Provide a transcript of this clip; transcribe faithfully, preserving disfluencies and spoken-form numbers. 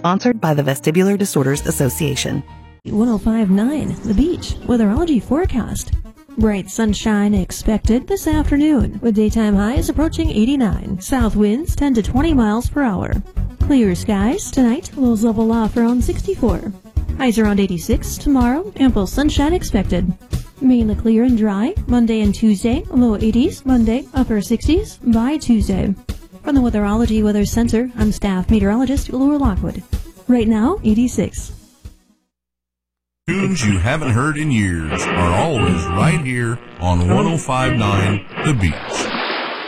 Sponsored by the Vestibular Disorders Association. one oh five point nine The Beach weatherology forecast. Bright sunshine expected this afternoon, with daytime highs approaching eighty-nine. South winds ten to twenty miles per hour. Clear skies tonight, lows level off around sixty-four. Highs around eighty-six tomorrow, ample sunshine expected. Mainly clear and dry Monday and Tuesday, low eighties Monday, upper sixties by Tuesday. From the Weatherology Weather Center, I'm staff meteorologist Laura Lockwood. Right now, eighty-six. Tunes you haven't heard in years are always right here on one oh five point nine The Beach.